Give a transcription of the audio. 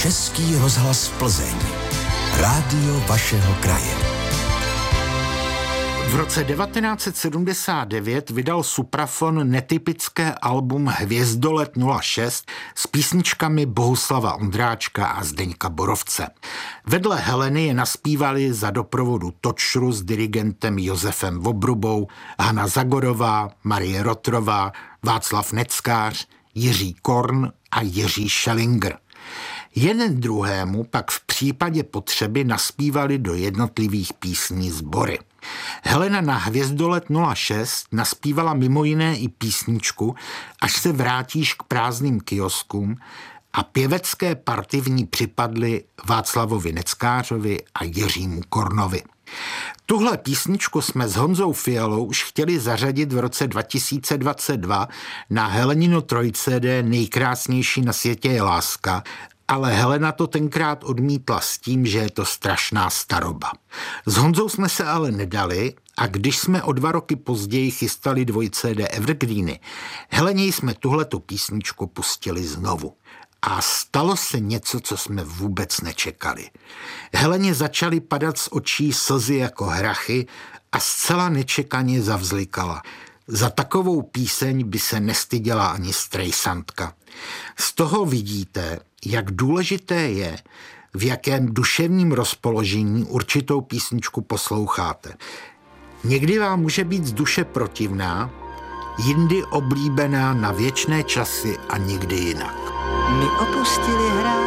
Český rozhlas Plzeň. Rádio vašeho kraje. V roce 1979 vydal Suprafon netypické album Hvězdolet 06 s písničkami Bohuslava Ondráčka a Zdeňka Borovce. Vedle Heleny je naspívali za doprovodu Točru s dirigentem Josefem Vobrubou, Hana Zagorová, Marie Rotrová, Václav Neckář, Jiří Korn a Jiří Schellinger. Jeden druhému pak v případě potřeby naspívali do jednotlivých písní sbory. Helena na Hvězdolet 06 naspívala mimo jiné i písničku Až se vrátíš k prázdným kioskům a pěvecké party v ní připadly Václavovi Neckářovi a Jiřímu Kornovi. Tuhle písničku jsme s Honzou Fialou už chtěli zařadit v roce 2022 na Helenino 3CD Nejkrásnější na světě je láska, ale Helena to tenkrát odmítla s tím, že je to strašná staroba. S Honzou jsme se ale nedali a když jsme o 2 roky později chystali 2CD Evergreeny, Heleně jsme tuhletu písničku pustili znovu. A stalo se něco, co jsme vůbec nečekali. Heleně začaly padat z očí slzy jako hrachy a zcela nečekaně zavzlikala. Za takovou píseň by se nestyděla ani Streisandka. Z toho vidíte, jak důležité je, v jakém duševním rozpoložení určitou písničku posloucháte. Někdy vám může být z duše protivná, jindy oblíbená na věčné časy a někdy jinak. My opustili hra